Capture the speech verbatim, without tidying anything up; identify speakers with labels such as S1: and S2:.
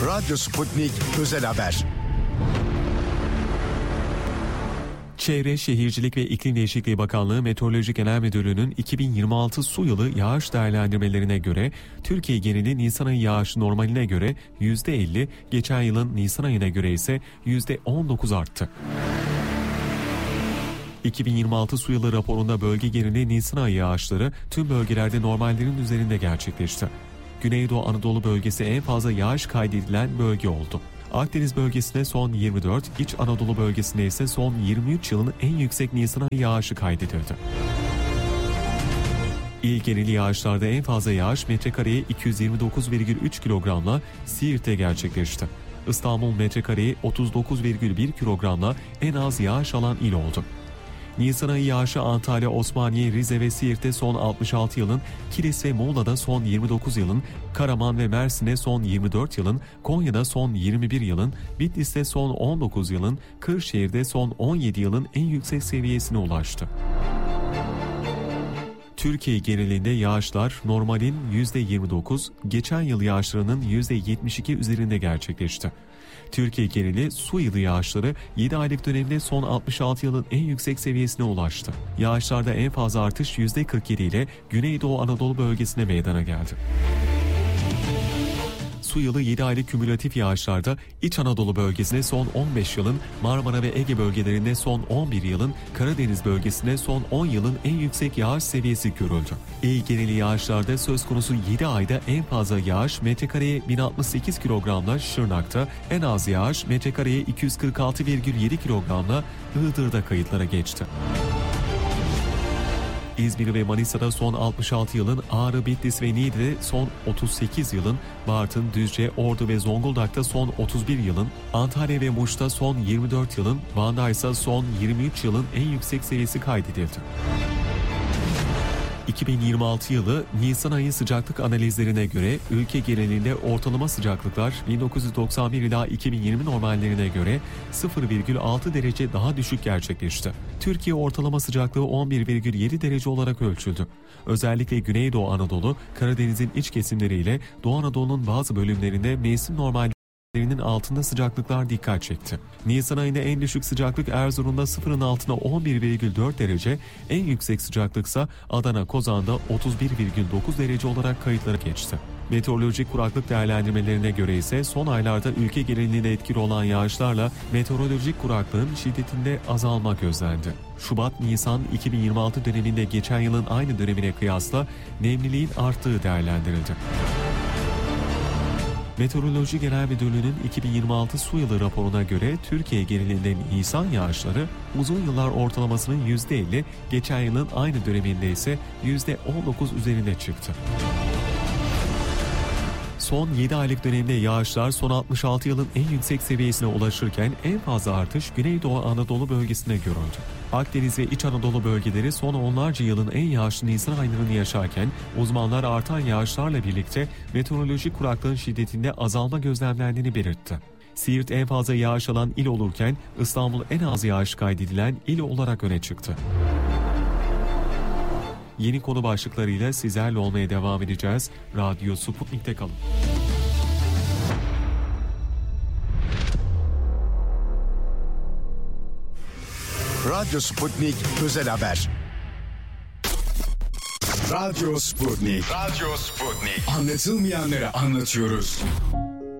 S1: Radyo Sputnik Özel Haber.
S2: Çevre, Şehircilik ve İklim Değişikliği Bakanlığı Meteoroloji Genel Müdürlüğü'nün iki bin yirmi altı su yılı yağış değerlendirmelerine göre Türkiye geneli Nisan ayı yağışı normaline göre yüzde elli, geçen yılın Nisan ayına göre ise yüzde on dokuz arttı. iki bin yirmi altı su yılı raporunda bölge geneli Nisan ayı yağışları tüm bölgelerde normallerin üzerinde gerçekleşti. Güneydoğu Anadolu bölgesi en fazla yağış kaydedilen bölge oldu. Akdeniz bölgesine son yirmi dört, İç Anadolu bölgesine ise son yirmi üç yılın en yüksek Nisan ayı yağışı kaydedildi. İl geneli yağışlarda en fazla yağış metrekareye iki yüz yirmi dokuz virgül üç kilogramla Siirt'te gerçekleşti. İstanbul metrekareye otuz dokuz virgül bir kilogramla en az yağış alan il oldu. Nisan ayı yağışı Antalya, Osmaniye, Rize ve Siirt'te son altmış altı yılın, Kilis ve Muğla'da son yirmi dokuz yılın, Karaman ve Mersin'de son yirmi dört yılın, Konya'da son yirmi bir yılın, Bitlis'te son on dokuz yılın, Kırşehir'de son on yedi yılın en yüksek seviyesine ulaştı. Türkiye genelinde yağışlar normalin yüzde yirmi dokuz, geçen yıl yağışlarının yüzde yetmiş iki üzerinde gerçekleşti. Türkiye geneli su yılı yağışları yedi aylık dönemde son altmış altı yılın en yüksek seviyesine ulaştı. Yağışlarda en fazla artış yüzde kırk yedi ile Güneydoğu Anadolu bölgesine meydana geldi. Su yılı yedi aylık kümülatif yağışlarda İç Anadolu bölgesine son on beş yılın, Marmara ve Ege bölgelerinde son on bir yılın, Karadeniz bölgesine son on yılın en yüksek yağış seviyesi görüldü. İl geneli yağışlarda söz konusu yedi ayda en fazla yağış metrekareye bin altmış sekiz kilogramla Şırnak'ta, en az yağış metrekareye iki yüz kırk altı virgül yedi kilogramla Iğdır'da kayıtlara geçti. İzmir ve Manisa'da son altmış altı yılın, Ağrı, Bitlis ve Niğde'de son otuz sekiz yılın, Bartın, Düzce, Ordu ve Zonguldak'ta son otuz bir yılın, Antalya ve Muş'ta son yirmi dört yılın, Van'da ise son yirmi üç yılın en yüksek seviyesi kaydedildi. iki bin yirmi altı yılı Nisan ayı sıcaklık analizlerine göre ülke genelinde ortalama sıcaklıklar bin dokuz yüz doksan bir ila iki bin yirmi normallerine göre sıfır virgül altı derece daha düşük gerçekleşti. Türkiye ortalama sıcaklığı on bir virgül yedi derece olarak ölçüldü. Özellikle Güneydoğu Anadolu, Karadeniz'in iç kesimleriyle Doğu Anadolu'nun bazı bölümlerinde mevsim normal altında sıcaklıklar dikkat çekti. Nisan ayında en düşük sıcaklık Erzurum'da sıfırın altına on bir virgül dört derece, en yüksek sıcaklıksa Adana, Kozan'da otuz bir virgül dokuz derece olarak kayıtlara geçti. Meteorolojik kuraklık değerlendirmelerine göre ise son aylarda ülke genelinde etkili olan yağışlarla meteorolojik kuraklığın şiddetinde azalma gözlendi. Şubat-Nisan iki bin yirmi altı döneminde geçen yılın aynı dönemine kıyasla nemliliğin arttığı değerlendirildi. Meteoroloji Genel Müdürlüğü'nün iki bin yirmi altı su yılı raporuna göre Türkiye genelinde Nisan yağışları uzun yıllar ortalamasının yüzde elli, geçen yılın aynı döneminde ise yüzde on dokuz üzerine çıktı. Son yedi aylık dönemde yağışlar son altmış altı yılın en yüksek seviyesine ulaşırken en fazla artış Güneydoğu Anadolu bölgesinde görüldü. Akdeniz ve İç Anadolu bölgeleri son onlarca yılın en yağışlı Nisan aylarını yaşarken uzmanlar artan yağışlarla birlikte meteorolojik kuraklığın şiddetinde azalma gözlemlendiğini belirtti. Siirt en fazla yağış alan il olurken İstanbul en az yağış kaydedilen il olarak öne çıktı. Yeni konu başlıklarıyla sizlerle olmaya devam edeceğiz. Radyo Sputnik'te kalın.
S1: Radyo Sputnik Özel Haber. Radyo Sputnik. Radyo Sputnik. Anlatılmayanları anlatıyoruz.